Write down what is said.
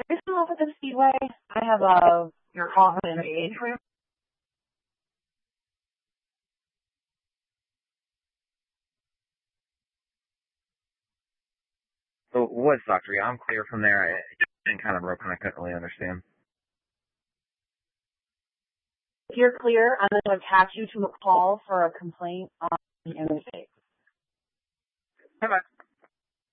you still up at the Speedway? I have your call in the age room. So what's Doctor? I'm clear from there. It's been kind of broken. I couldn't really understand. If you're clear, I'm going to attach you to a call for a complaint on the interstate. Bye-bye.